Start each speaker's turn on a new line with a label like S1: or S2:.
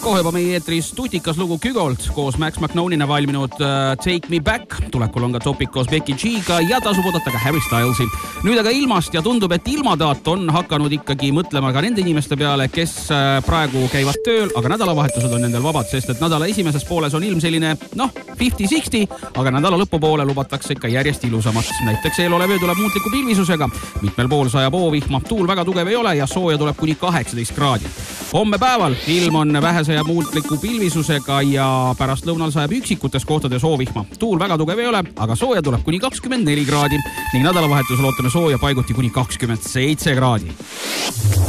S1: kohe juba meie eetris tutikas lugu Kügolt koos Max McNonina valminud Take Me Back. Tulekul on ka topik koos Becky G-ga ja tasub oodata ka Harry Stylesi. Nüüd aga ilmast ja tundub, et ilmadaat on hakanud ikkagi mõtlema ka nende inimeste peale, kes praegu käivad tööl, aga nädalavahetused on nendel vabad, sest et nädala esimeses pooles on ilm selline 50-60, aga nädala lõpupoole lubatakse ikka järjest ilusamat. Näiteks eelolev öö tuleb muutliku pilvisusega, mitmel pool sajab oovihma, tuul väga tugev ei ole ja sooja tuleb kuni 18 kraadi. Homme päeval ilm on vähese ja muutliku pilvisusega ja pärast lõunal sajab üksikutes kohtades oovihma. Tuul väga tugev ei ole, aga sooja tuleb kuni 24 kraadi ning nädalavahetusel ootame sooja paiguti kuni 27 kraadi.